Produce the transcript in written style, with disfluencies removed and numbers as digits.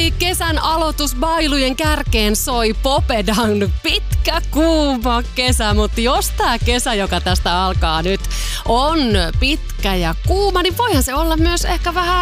Kesän aloitusbailujen kärkeen soi Popedan pitkä kuuma kesä, mutta jos tää kesä, joka tästä alkaa nyt, on pitkä ja kuuma, niin voihan se olla myös ehkä vähän